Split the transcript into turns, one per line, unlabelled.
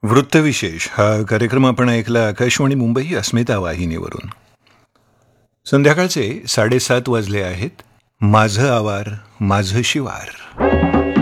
वृत्तविशेष हा कार्यक्रम आपण ऐकला आकाशवाणी मुंबई अस्मिता वाहिनीवरून. संध्याकाळचे 7:30 वाजले आहेत. माझं आवार माझं शिवार.